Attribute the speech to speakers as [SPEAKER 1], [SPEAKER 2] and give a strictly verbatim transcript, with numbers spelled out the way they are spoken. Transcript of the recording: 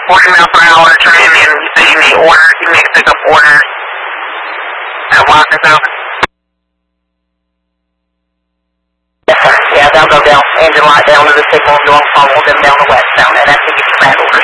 [SPEAKER 1] forty mile per hour train, and you say you need orders, you need to pick up orders at Walker's over.
[SPEAKER 2] Yes, sir. Yeah, they'll go down, engine light down to the signal, and go and follow them down the westbound, and that's to get you back over.